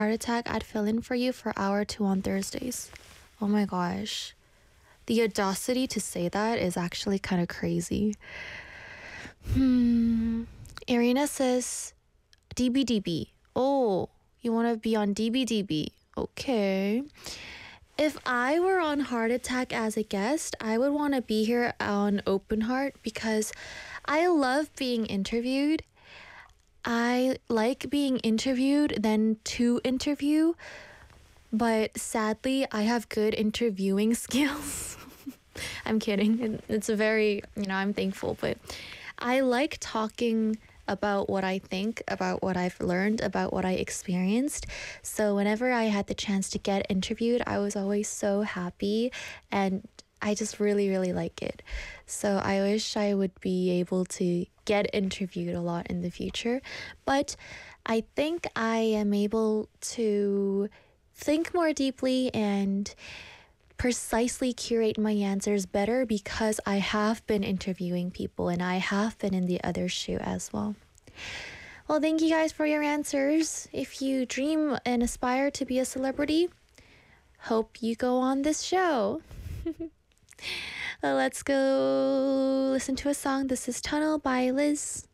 heart attack, I'd fill in for you for hour 2 on Thursdays. Oh my gosh. The audacity to say that is actually kind of crazy. Irina says, DBDB. Oh, you want to be on DBDB. Okay. If I were on Heart Attack as a guest, I would want to be here on Open Heart because I love being interviewed. I like being interviewed than to interview, but sadly, I have good interviewing skills. I'm kidding. It's a very, I'm thankful, but I like talking about what I think, about what I've learned, about what I experienced. So whenever I had the chance to get interviewed, I was always so happy and I just really, really like it. So I wish I would be able to get interviewed a lot in the future. But I think I am able to think more deeply and precisely curate my answers better because I have been interviewing people and I have been in the other shoe as well. Well, thank you guys for your answers. If you dream and aspire to be a celebrity, hope you go on this show. Well, let's go listen to a song. This is Tunnel by Liz.